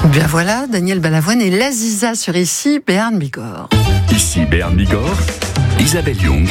Bien voilà, Daniel Balavoine et l'Aziza sur ici, Béarn Bigorre. Ici Béarn Bigorre, Isabelle Young,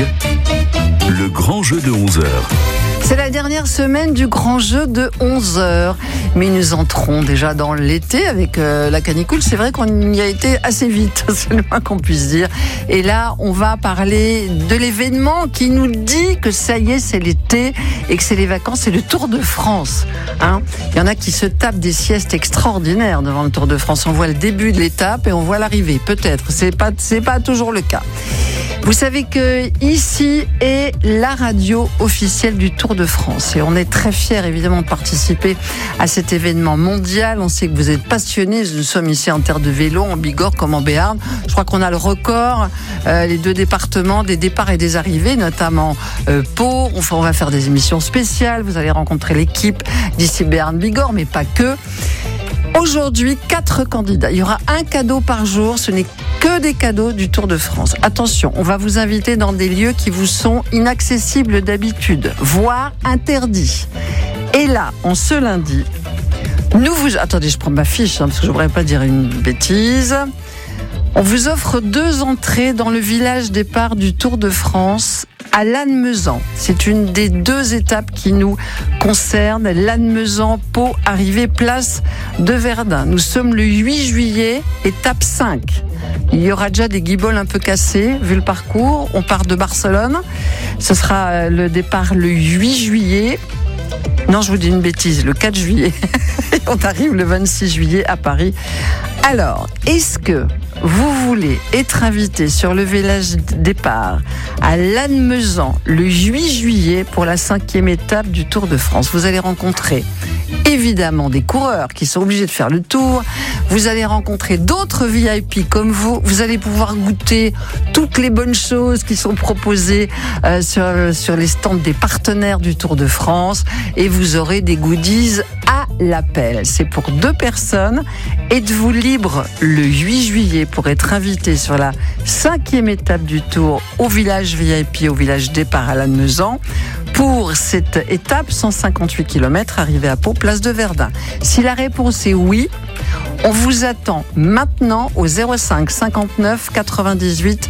le grand jeu de 11h. C'est la dernière semaine du grand jeu de 11h. Mais nous entrons déjà dans l'été avec la canicule. C'est vrai qu'on y a été assez vite, c'est le moins qu'on puisse dire. Et là, on va parler de l'événement qui nous dit que ça y est, c'est l'été et que c'est les vacances, c'est le Tour de France. Il y en a qui se tapent des siestes extraordinaires devant le Tour de France. On voit le début de l'étape et on voit l'arrivée. Peut-être, c'est pas toujours le cas. Vous savez que ici est la radio officielle du Tour de France et on est très fiers évidemment de participer à cet événement mondial. On sait que vous êtes passionnés. Nous sommes ici en terre de vélo, en Bigorre comme en Béarn. Je crois qu'on a le record, les deux départements, des départs et des arrivées, notamment Pau. On va faire des émissions spéciales. Vous allez rencontrer l'équipe d'ici Béarn Bigorre, mais pas que. Aujourd'hui, 4 candidats. Il y aura un cadeau par jour. Ce n'est que des cadeaux du Tour de France. Attention, on va vous inviter dans des lieux qui vous sont inaccessibles d'habitude, voire interdits. Et là, en ce lundi, attendez, je prends ma fiche, parce que je ne voudrais pas dire une bêtise. On vous offre 2 entrées dans le village départ du Tour de France à Lannemezan. C'est une des 2 étapes qui nous concernent. Lannemezan, Pau, arrivée place de Verdun. Nous sommes le 8 juillet, étape 5. Il y aura déjà des guiboles un peu cassées, vu le parcours. On part de Barcelone. Ce sera le départ le 8 juillet. Non, je vous dis une bêtise, le 4 juillet. On arrive le 26 juillet à Paris. Alors, est-ce que vous voulez être invité sur le village départ à Lannemezan le 8 juillet pour la 5e étape du Tour de France? Vous allez rencontrer évidemment des coureurs qui sont obligés de faire le tour. Vous allez rencontrer d'autres VIP comme vous. Vous allez pouvoir goûter toutes les bonnes choses qui sont proposées sur les stands des partenaires du Tour de France. Et vous aurez des goodies à l'appel. C'est pour 2 personnes. Êtes-vous libre le 8 juillet pour être invité sur la 5e étape du Tour au village VIP, au village départ à Lannemezan? Pour cette étape, 158 km, arrivée à Pau, place de Verdun. Si la réponse est oui, on vous attend maintenant au 05 59 98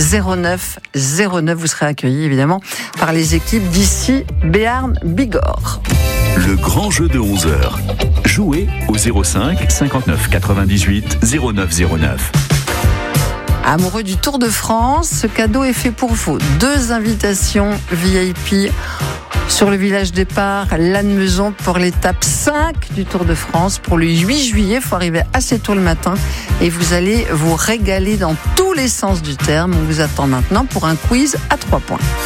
09 09. Vous serez accueillis évidemment par les équipes d'ici Béarn Bigorre. Le grand jeu de 11h. Jouez au 05 59 98 09 09. Amoureux du Tour de France, ce cadeau est fait pour vous. 2 invitations VIP sur le village départ Lannemezan pour l'étape 5 du Tour de France. Pour le 8 juillet, il faut arriver assez tôt le matin et vous allez vous régaler dans tous les sens du terme. On vous attend maintenant pour un quiz à 3 points.